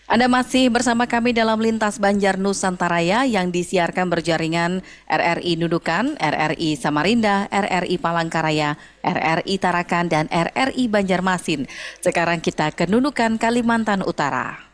Anda masih bersama kami dalam Lintas Banjar Nusantaraya yang disiarkan berjaringan RRI Nunukan, RRI Samarinda, RRI Palangkaraya, RRI Tarakan, dan RRI Banjarmasin. Sekarang kita ke Nunukan, Kalimantan Utara.